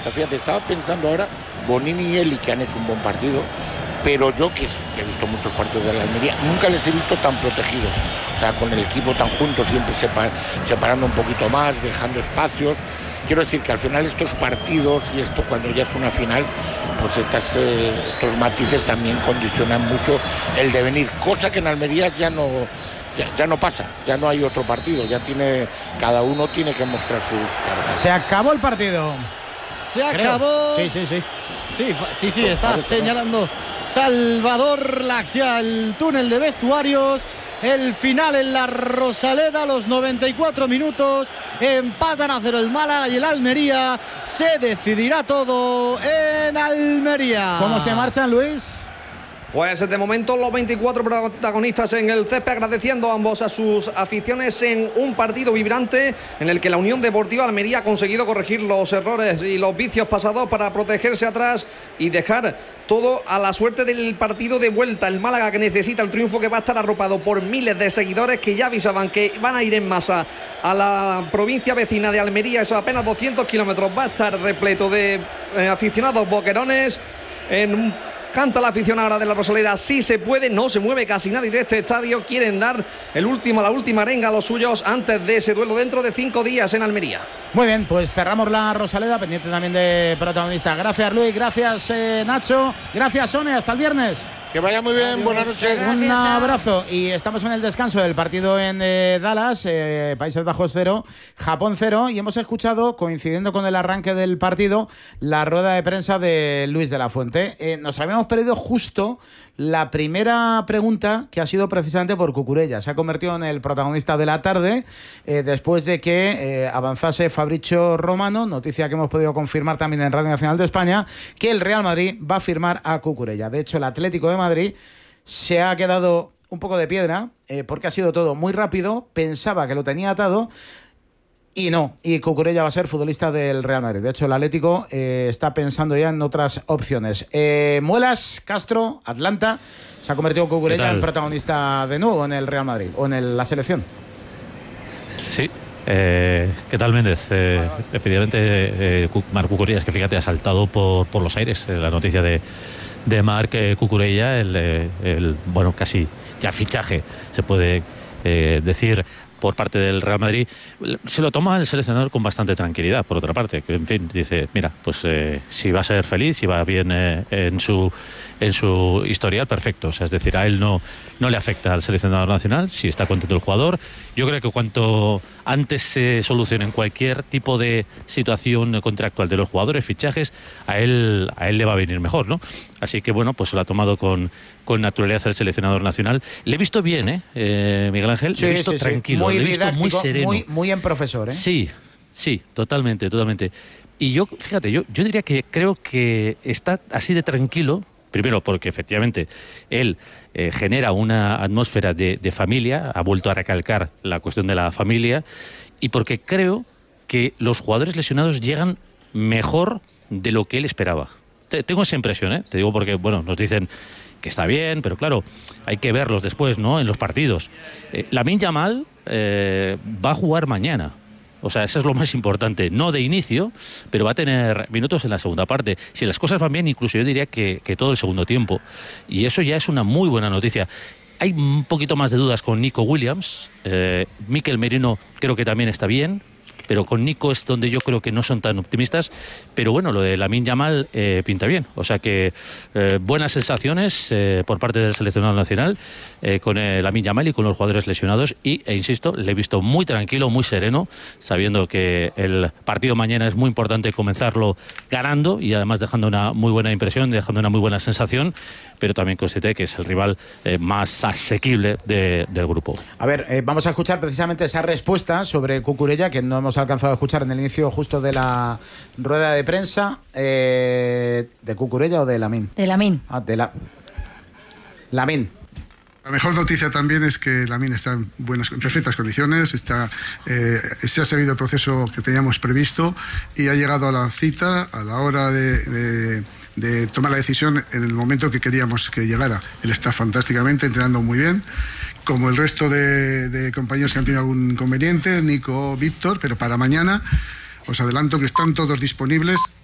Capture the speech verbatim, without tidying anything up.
falta. Fíjate, estaba pensando ahora, Bonini y Eli, que han hecho un buen partido, pero yo que, que he visto muchos partidos de la Almería, nunca les he visto tan protegidos, o sea, con el equipo tan juntos, siempre separ, separando un poquito más, dejando espacios. Quiero decir que al final estos partidos y esto cuando ya es una final, pues estas, eh, estos matices también condicionan mucho el devenir, cosa que en Almería ya no, ya, ya no pasa, ya no hay otro partido, ya tiene, cada uno tiene que mostrar sus cartas. Se acabó el partido. Se acabó. Sí, sí, sí. Sí, sí, sí, está señalando Salvador Laxia el túnel de vestuarios. El final en la Rosaleda, los noventa y cuatro minutos. Empatan a cero el Málaga y el Almería. Se decidirá todo en Almería. ¿Cómo se marchan, Luis? Pues de momento los veinticuatro protagonistas en el césped, agradeciendo a ambos a sus aficiones en un partido vibrante en el que la Unión Deportiva Almería ha conseguido corregir los errores y los vicios pasados para protegerse atrás y dejar todo a la suerte del partido de vuelta. El Málaga, que necesita el triunfo, que va a estar arropado por miles de seguidores que ya avisaban que van a ir en masa a la provincia vecina de Almería. Eso apenas doscientos kilómetros, va a estar repleto de eh, aficionados boquerones. En un Canta la afición ahora de la Rosaleda, sí se puede, no se mueve casi nadie de este estadio. Quieren dar el último, la última arenga a los suyos antes de ese duelo dentro de cinco días en Almería. Muy bien, pues cerramos la Rosaleda, pendiente también de protagonista. Gracias, Luis, gracias, eh, Nacho, gracias, Sonia, hasta el viernes. Que vaya muy bien, buenas noches. Gracias, un abrazo. Y estamos en el descanso del partido en eh, Dallas, eh, Países Bajos cero, Japón cero. Y hemos escuchado, coincidiendo con el arranque del partido, la rueda de prensa de Luis de la Fuente. Eh, nos habíamos perdido justo la primera pregunta, que ha sido precisamente por Cucurella. Se ha convertido en el protagonista de la tarde, eh, después de que eh, avanzase Fabrizio Romano, noticia que hemos podido confirmar también en Radio Nacional de España, que el Real Madrid va a firmar a Cucurella. De hecho, el Atlético de Madrid se ha quedado un poco de piedra, eh, porque ha sido todo muy rápido, pensaba que lo tenía atado, y no, y Cucurella va a ser futbolista del Real Madrid. De hecho, el Atlético eh, está pensando ya en otras opciones. Eh, Muelas, Castro, Atlanta, se ha convertido Cucurella en protagonista de nuevo en el Real Madrid, o en el, la selección. Sí. Eh, ¿Qué tal, Méndez? Eh, efectivamente, eh, Marc Cucurella, es que fíjate, ha saltado por, por los aires eh, la noticia de, de Marc eh, Cucurella, el, el, bueno, casi ya fichaje, se puede eh, decir, por parte del Real Madrid. Se lo toma el seleccionador con bastante tranquilidad, por otra parte, que en fin, dice, mira, pues eh, si va a ser feliz, si va bien eh, en su en su historial, perfecto. O sea, es decir, a él no, no le afecta al seleccionador nacional, si está contento el jugador. Yo creo que cuanto antes se solucionen cualquier tipo de situación contractual de los jugadores, fichajes, a él, a él le va a venir mejor, ¿no? Así que bueno, pues lo ha tomado con, con naturalidad el seleccionador nacional. Le he visto bien, ¿eh? eh Miguel Ángel, sí, le he visto sí, tranquilo, sí. Muy le he visto didáctico, muy sereno. Muy, muy en profesor, ¿eh? Sí, sí, totalmente, totalmente. Y yo, fíjate, yo, yo diría que creo que está así de tranquilo. Primero porque efectivamente él eh, genera una atmósfera de, de familia, ha vuelto a recalcar la cuestión de la familia, y porque creo que los jugadores lesionados llegan mejor de lo que él esperaba. Te, tengo esa impresión, ¿eh? Te digo porque, bueno, nos dicen que está bien, pero claro, hay que verlos después, ¿no? En los partidos. Eh, Lamine Yamal eh, va a jugar mañana. O sea, eso es lo más importante, no de inicio, pero va a tener minutos en la segunda parte. Si las cosas van bien, incluso yo diría que, que todo el segundo tiempo. Y eso ya es una muy buena noticia. Hay un poquito más de dudas con Nico Williams. Eh, Mikel Merino creo que también está bien, pero con Nico es donde yo creo que no son tan optimistas. Pero bueno, lo de Lamine Yamal eh, pinta bien. O sea que eh, buenas sensaciones eh, por parte del seleccionado nacional eh, con el Lamine Yamal y con los jugadores lesionados. Y, e insisto, le he visto muy tranquilo, muy sereno, sabiendo que el partido mañana es muy importante comenzarlo ganando y además dejando una muy buena impresión, dejando una muy buena sensación, pero también consciente que es el rival eh, más asequible de, del grupo. A ver, eh, vamos a escuchar precisamente esa respuesta sobre Cucurella, que no hemos alcanzado a escuchar en el inicio justo de la rueda de prensa. Eh, ¿De Cucurella o de Lamine? De Lamine. Ah, de la... Lamine. La mejor noticia también es que Lamine está en, buenas, en perfectas condiciones, está, eh, se ha seguido el proceso que teníamos previsto y ha llegado a la cita a la hora de, de, de tomar la decisión en el momento que queríamos que llegara. Él está fantásticamente, entrenando muy bien, como el resto de, de compañeros que han tenido algún inconveniente, Nico, Víctor, pero para mañana os adelanto que están todos disponibles